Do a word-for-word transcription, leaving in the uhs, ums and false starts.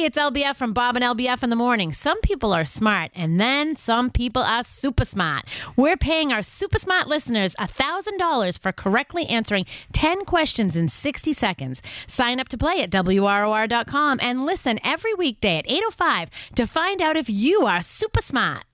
Hey, it's L B F from Bob and L B F in the morning. Some people are smart, and then some people are super smart. We're paying our super smart listeners one thousand dollars for correctly answering ten questions in sixty seconds. Sign up to play at W R O R dot com and listen every weekday at eight oh five to find out if you are super smart.